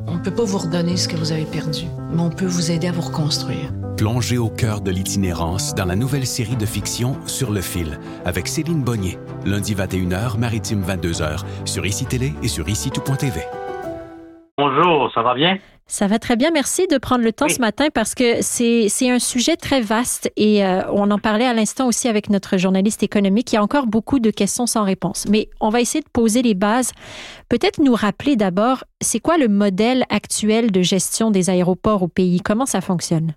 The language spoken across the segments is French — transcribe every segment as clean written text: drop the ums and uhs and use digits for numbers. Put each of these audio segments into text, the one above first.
On ne peut pas vous redonner ce que vous avez perdu, mais on peut vous aider à vous reconstruire. Plongez au cœur de l'itinérance dans la nouvelle série de fiction Sur le fil avec Céline Bonnier, lundi 21h, maritime 22h, sur ICI Télé et sur ICI-tout.tv. Bonjour, ça va bien? Ça va très bien. Merci de prendre le temps ce matin parce que c'est un sujet très vaste et on en parlait à l'instant aussi avec notre journaliste économique. Il y a encore beaucoup de questions sans réponse. Mais on va essayer de poser les bases. Peut-être nous rappeler d'abord, c'est quoi le modèle actuel de gestion des aéroports au pays? Comment ça fonctionne?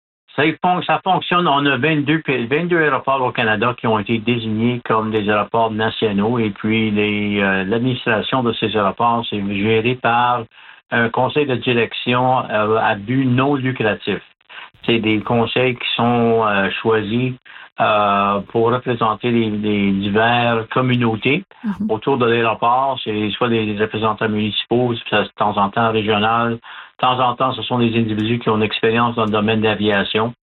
Ça fonctionne. On a 22 aéroports au Canada qui ont été désignés comme des aéroports nationaux et puis l'administration de ces aéroports, c'est géré par un conseil de direction à but non lucratif. C'est des conseils qui sont choisis pour représenter les diverses communautés autour de l'aéroport. C'est soit des représentants municipaux, de temps en temps régional. De temps en temps, ce sont des individus qui ont une expérience dans le domaine de l'aviation.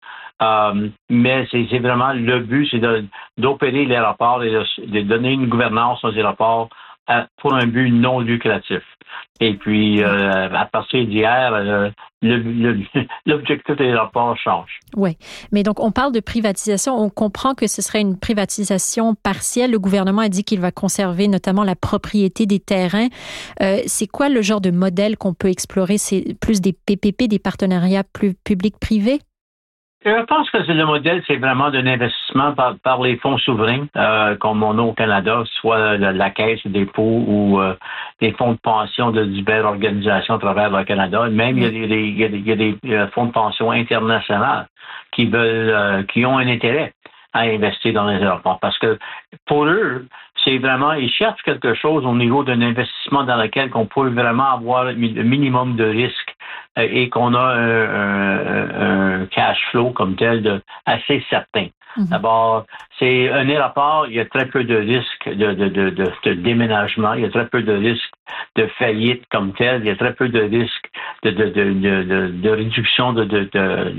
Mais c'est vraiment le but, c'est d'opérer l'aéroport et de donner une gouvernance aux aéroports pour un but non lucratif. Et puis, à partir d'hier, l'objectif des rapports change. Oui, mais donc on parle de privatisation. On comprend que ce serait une privatisation partielle. Le gouvernement a dit qu'il va conserver notamment la propriété des terrains. C'est quoi le genre de modèle qu'on peut explorer? C'est plus des PPP, des partenariats plus publics-privés? Je pense que le modèle, c'est vraiment d'un investissement par les fonds souverains, comme on a au Canada, soit la Caisse de dépôt ou les fonds de pension de diverses organisations à travers le Canada. Même il y a des fonds de pension internationaux qui ont un intérêt à investir dans les aéroports. Parce que pour eux, c'est vraiment, ils cherchent quelque chose au niveau d'un investissement dans lequel on peut vraiment avoir le minimum de risques et qu'on a un cash flow comme tel assez certain. D'abord, c'est un aéroport, il y a très peu de risques de déménagement, il y a très peu de risques de faillite comme tel, il y a très peu de risques de réduction de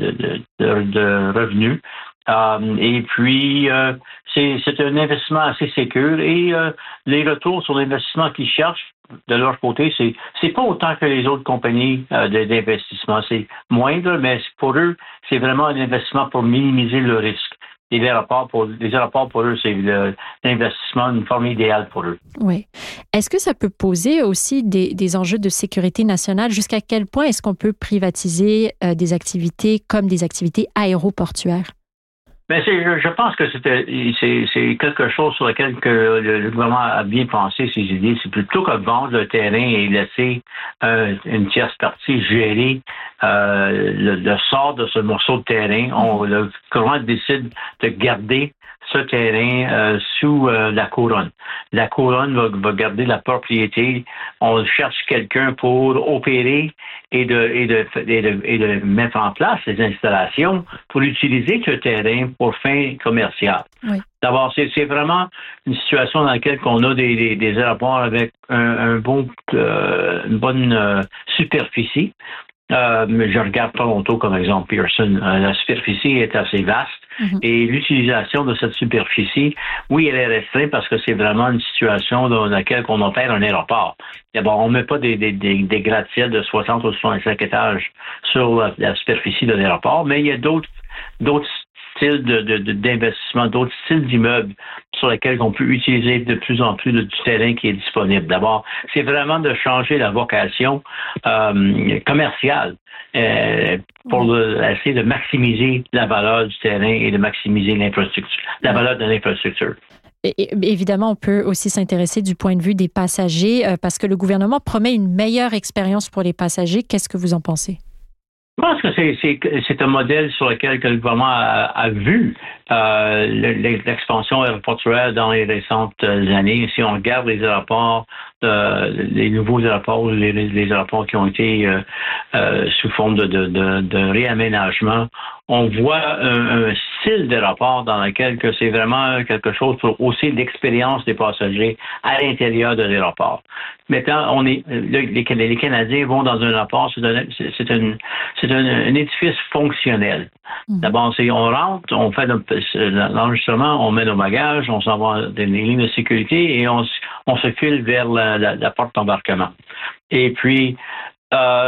revenus. Et puis, c'est un investissement assez sécure et les retours sur l'investissement qu'ils cherchent de leur côté, c'est pas autant que les autres compagnies d'investissement. C'est moindre, mais pour eux, c'est vraiment un investissement pour minimiser le risque. Les aéroports, pour eux, c'est l'investissement, une forme idéale pour eux. Oui. Est-ce que ça peut poser aussi des enjeux de sécurité nationale? Jusqu'à quel point est-ce qu'on peut privatiser des activités comme des activités aéroportuaires? Mais je pense que c'est quelque chose sur lequel le gouvernement a bien pensé ses idées. C'est plutôt que de vendre le terrain et laisser une tierce partie gérer le sort de ce morceau de terrain. Le gouvernement décide de garder ce terrain sous la couronne. La couronne va garder la propriété. On cherche quelqu'un pour opérer et de mettre en place les installations pour utiliser ce terrain pour fin commerciale. Oui. D'abord, c'est vraiment une situation dans laquelle on a des aéroports avec une bonne superficie. Je regarde Toronto comme exemple, Pearson. La superficie est assez vaste et l'utilisation de cette superficie, oui, elle est restreinte parce que c'est vraiment une situation dans laquelle on opère un aéroport. D'abord, on ne met pas des gratte-ciels de 60 ou 65 étages sur la superficie de l'aéroport, mais il y a d'autres styles d'investissement, d'autres styles d'immeubles sur lesquels on peut utiliser de plus en plus du terrain qui est disponible. D'abord, c'est vraiment de changer la vocation commerciale pour essayer de maximiser la valeur du terrain et de maximiser la valeur de l'infrastructure. Évidemment, on peut aussi s'intéresser du point de vue des passagers parce que le gouvernement promet une meilleure expérience pour les passagers. Qu'est-ce que vous en pensez? Je pense que c'est un modèle sur lequel le gouvernement a vu l'expansion aéroportuaire dans les récentes années. Si on regarde les aéroports, les nouveaux aéroports, les aéroports qui ont été sous forme de réaménagement, on voit un style d'aéroport dans lequel que c'est vraiment quelque chose pour hausser l'expérience des passagers à l'intérieur de l'aéroport. Maintenant, les Canadiens vont dans un aéroport, c'est un édifice fonctionnel. D'abord, on rentre, on fait l'enregistrement, on met nos bagages, on s'en va dans les lignes de sécurité et on se file vers la porte d'embarquement. Et puis,